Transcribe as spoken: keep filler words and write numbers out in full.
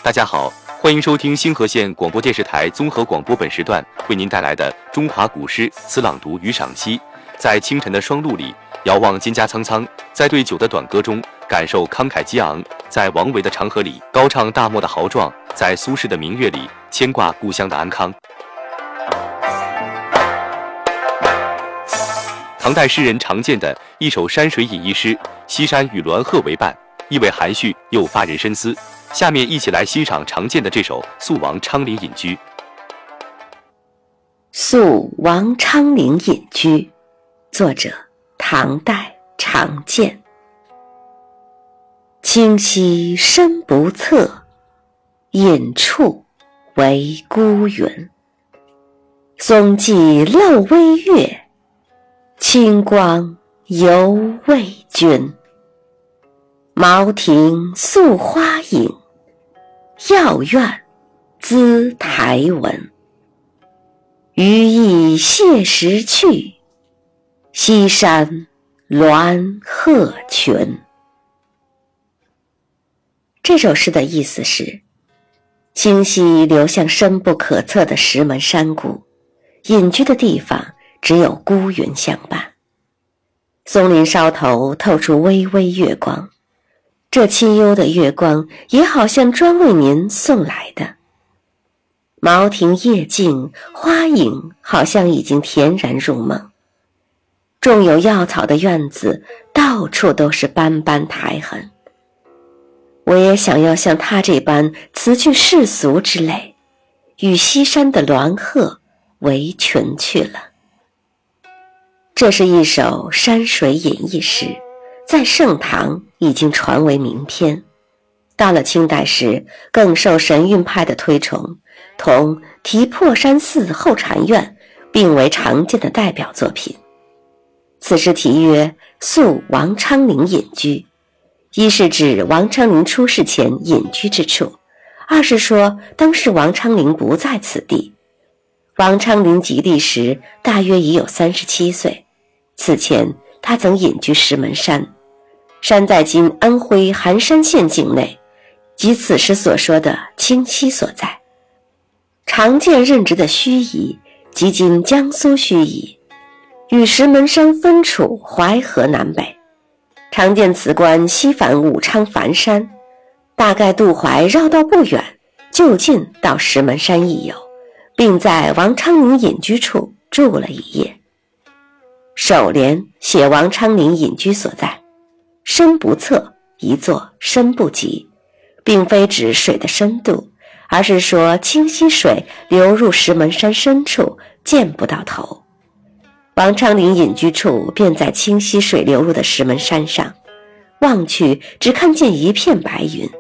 大家好，欢迎收听星河县广播电视台综合广播本时段为您带来的中华古诗词朗读与赏析。在清晨的双陆里，遥望蒹葭苍苍；在对酒的短歌中，感受慷慨激昂；在王维的长河里，高唱大漠的豪壮；在苏轼的明月里，牵挂故乡的安康。唐代诗人常见的一首山水隐逸诗，西山与鸾鹤为伴，意味含蓄又发人深思。下面一起来欣赏常见的这首《宿王昌龄隐居》。《 宿王昌龄隐居》，作者唐代常见。清溪深不测，隐处为孤云。松际漏微月，清光犹未君。茅亭宿花影，药院资台文。余意谢时去，西山鸾鹤群。这首诗的意思是，清溪流向深不可测的石门山谷，隐居的地方只有孤云相伴。松林梢头透出微微月光，这清幽的月光也好像专为您送来的。茅亭夜静，花影好像已经恬然入梦。种有药草的院子，到处都是斑斑苔痕。我也想要像他这般辞去世俗之类，与西山的鸾鹤为群去了。这是一首山水隐逸诗，在盛唐已经传为名篇，到了清代时更受神韵派的推崇，同《题破山寺后禅院》并为常见的代表作品。此诗题曰《宿王昌龄隐居》，一是指王昌龄出世前隐居之处，二是说当时王昌龄不在此地。王昌龄及第时大约已有三十七岁，此前他曾隐居石门山，山在今安徽含山县境内，即此诗所说的清溪所在。常见任职的盱眙，即今江苏盱眙，与石门山分处淮河南北。常见辞官西返武昌繁山，大概渡淮绕道不远，就近到石门山一游，并在王昌龄隐居处住了一夜。首联写王昌龄隐居所在，深不测一作深不及，并非指水的深度，而是说清溪水流入石门山深处，见不到头。王昌龄隐居处便在清溪水流入的石门山上，望去只看见一片白云，